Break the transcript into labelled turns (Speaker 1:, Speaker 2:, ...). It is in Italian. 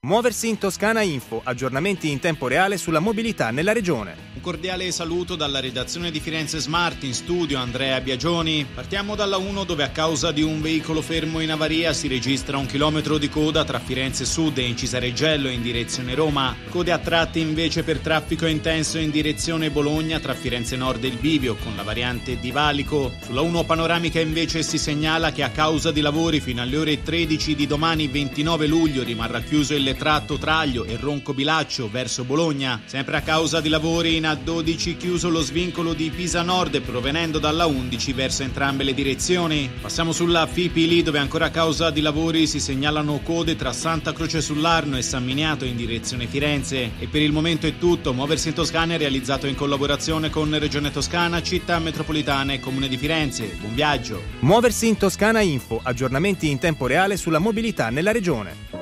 Speaker 1: Muoversi in Toscana Info, aggiornamenti in tempo reale sulla mobilità nella regione.
Speaker 2: Un cordiale saluto dalla redazione di Firenze Smart, in studio Andrea Biagioni. Partiamo dalla 1 dove a causa di un veicolo fermo in avaria si registra 1 chilometro di coda tra Firenze Sud e Incisareggello in direzione Roma. Code a tratti invece per traffico intenso in direzione Bologna tra Firenze Nord e il Bivio con la variante di Valico. Sulla 1 panoramica invece si segnala che a causa di lavori fino alle ore 13 di domani 29 luglio rimarrà chiuso il tratto Traglio e Ronco Bilaccio verso Bologna. Sempre a causa di lavori in A12 chiuso lo svincolo di Pisa Nord provenendo dalla 11 verso entrambe le direzioni. Passiamo sulla Fipili dove ancora a causa di lavori si segnalano code tra Santa Croce sul'Arno e San Miniato in direzione Firenze. E per il momento è tutto. Muoversi in Toscana è realizzato in collaborazione con Regione Toscana, Città Metropolitana e Comune di Firenze. Buon viaggio.
Speaker 1: Muoversi in Toscana Info, aggiornamenti in tempo reale sulla mobilità nella regione.